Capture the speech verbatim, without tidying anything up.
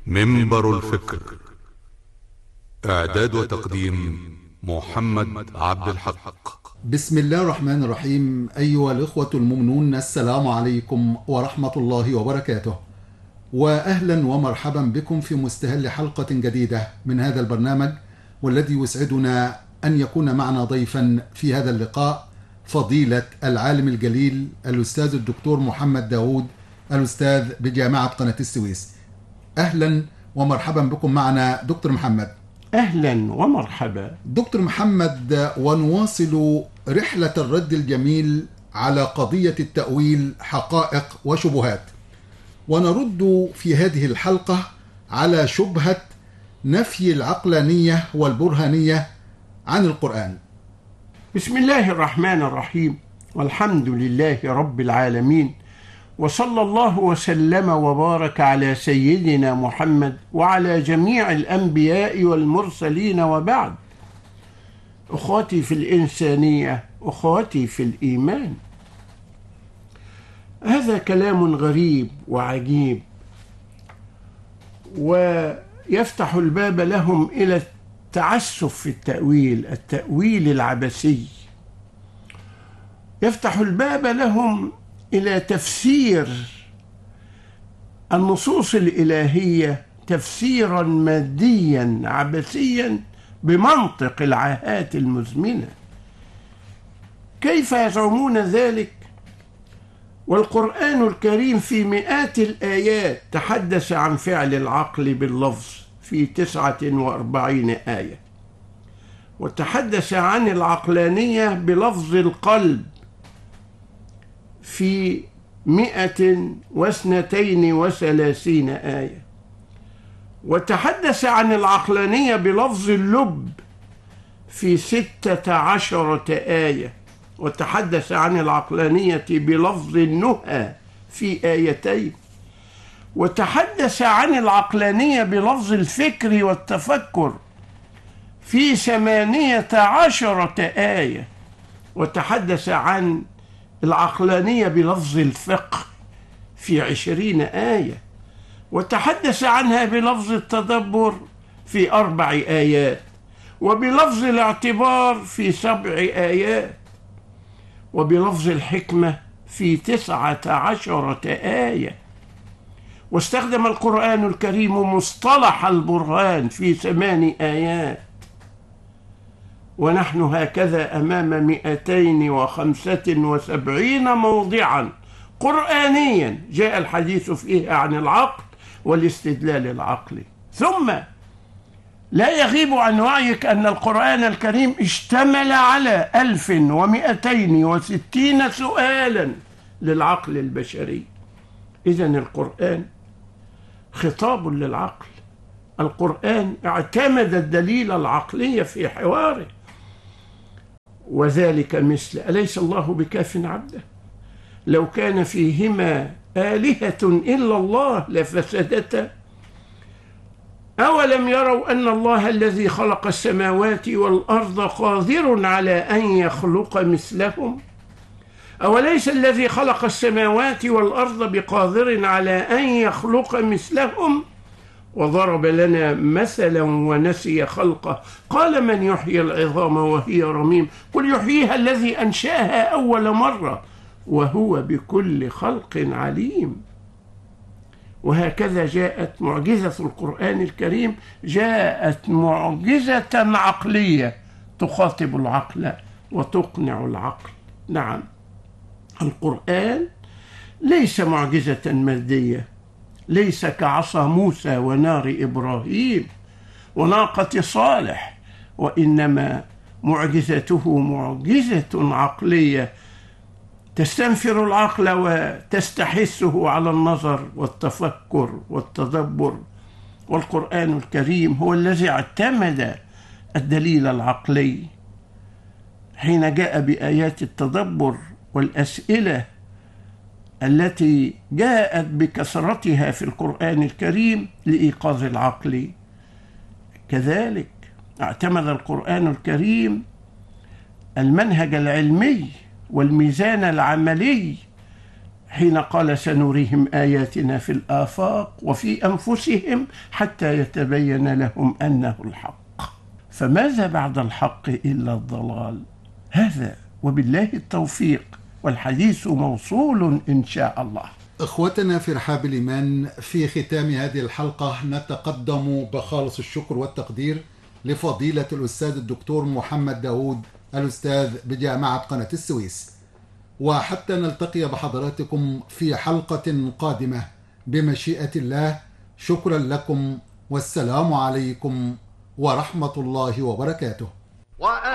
منبر الفكر. إعداد وتقديم محمد عبد الحق. بسم الله الرحمن الرحيم. أيها الإخوة المؤمنون، السلام عليكم ورحمة الله وبركاته، وأهلا ومرحبا بكم في مستهل حلقة جديدة من هذا البرنامج، والذي يسعدنا أن يكون معنا ضيفا في هذا اللقاء فضيلة العالم الجليل الأستاذ الدكتور محمد داود، الأستاذ بجامعة قناة السويس. أهلا ومرحبا بكم معنا دكتور محمد. أهلا ومرحبا دكتور محمد، ونواصل رحلة الرد الجميل على قضية التأويل حقائق وشبهات، ونرد في هذه الحلقة على شبهة نفي العقلانية والبرهانية عن القرآن. بسم الله الرحمن الرحيم، والحمد لله رب العالمين، وصلى الله وسلم وبارك على سيدنا محمد وعلى جميع الأنبياء والمرسلين، وبعد. أخواتي في الإنسانية، أخواتي في الإيمان، هذا كلام غريب وعجيب، ويفتح الباب لهم إلى التعسف في التأويل، التأويل العبثي. يفتح الباب لهم إلى تفسير النصوص الإلهية تفسيرا ماديا عبثيا بمنطق العاهات المزمنة. كيف يزعمون ذلك والقرآن الكريم في مئات الآيات تحدث عن فعل العقل باللفظ في تسعة وأربعين آية، وتحدث عن العقلانية بلفظ القلب في مئة واثنتين وثلاثين آية، وتحدث عن العقلانية بلفظ اللب في ستة عشرة آية، وتحدث عن العقلانية بلفظ النهى في آيتين، وتحدث عن العقلانية بلفظ الفكر والتفكر في ثمانية عشرة آية، وتحدث عن العقلانية بلفظ الفقه في عشرين آية، وتحدث عنها بلفظ التدبر في أربع آيات، وبلفظ الاعتبار في سبع آيات، وبلفظ الحكمة في تسعة عشرة آية. واستخدم القرآن الكريم مصطلح البرهان في ثمان آيات، ونحن هكذا أمام مئتين وخمسة وسبعين موضعا قرآنيا جاء الحديث فيه عن العقل والاستدلال العقلي. ثم لا يغيب عن وعيك أن القرآن الكريم اشتمل على ألف ومئتين وستين سؤالا للعقل البشري. إذن القرآن خطاب للعقل، القرآن اعتمد الدليل العقلي في حواره، وذلك مثل أليس الله بكاف عبده؟ لو كان فيهما آلهة إلا الله لفسدتا، أولم يروا أن الله الذي خلق السماوات والأرض قادر على أن يخلق مثلهم؟ أوليس الذي خلق السماوات والأرض بقادر على أن يخلق مثلهم؟ وضرب لنا مثلا ونسي خلقه، قال من يحيي العظام وهي رميم؟ قل يحييها الذي أنشأها أول مرة وهو بكل خلق عليم. وهكذا جاءت معجزة القرآن الكريم، جاءت معجزة عقلية تخاطب العقل وتقنع العقل. نعم، القرآن ليس معجزة مادية، ليس كعصا موسى ونار إبراهيم وناقة صالح، وإنما معجزته معجزة عقلية تستنفر العقل وتستحثه على النظر والتفكر والتدبر. والقرآن الكريم هو الذي اعتمد الدليل العقلي حين جاء بآيات التدبر والأسئلة التي جاءت بكثرتها في القرآن الكريم لإيقاظ العقل. كذلك اعتمد القرآن الكريم المنهج العلمي والميزان العملي حين قال سنريهم آياتنا في الآفاق وفي أنفسهم حتى يتبين لهم أنه الحق. فماذا بعد الحق إلا الضلال؟ هذا وبالله التوفيق، والحديث موصول إن شاء الله. إخوتنا في رحاب الإيمان، في ختام هذه الحلقة نتقدم بخالص الشكر والتقدير لفضيلة الأستاذ الدكتور محمد داود، الأستاذ بجامعة قناة السويس. وحتى نلتقي بحضراتكم في حلقة قادمة بمشيئة الله، شكرا لكم والسلام عليكم ورحمة الله وبركاته.